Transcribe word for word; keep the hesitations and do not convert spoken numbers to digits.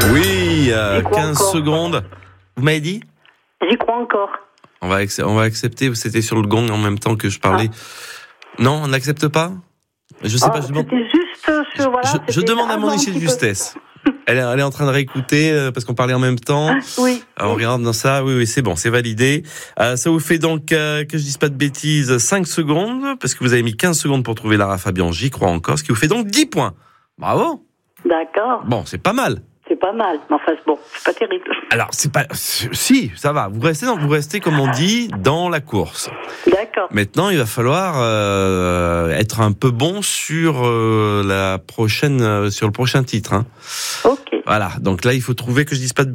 Oui, euh, quinze encore. secondes. Vous m'avez dit ? J'y crois encore. On va, ac- on va accepter, c'était sur le gong en même temps que je parlais. Ah. Non, on n'accepte pas ? Je sais Ah, pas, je demande, c'était juste sur, voilà, je, je c'était demande à avant mon un huissier de petit peu. justesse. Elle est, elle est en train de réécouter euh, parce qu'on parlait en même temps. Ah, oui. Alors, on regarde dans ça. Oui, oui, c'est bon, c'est validé. Euh, ça vous fait donc, euh, que je dise pas de bêtises, cinq secondes, parce que vous avez mis quinze secondes pour trouver Lara Fabian, j'y crois encore, ce qui vous fait donc dix points. Bravo. D'accord. Bon, c'est pas mal. C'est pas mal. Mais enfin, bon, c'est pas terrible. Alors, c'est pas, si, ça va. Vous restez dans, vous restez, comme on dit, dans la course. D'accord. Maintenant, il va falloir euh, être un peu bon sur euh, la prochaine, euh, sur le prochain titre. Hein. Ok. Voilà. Donc là, il faut trouver que je dise pas de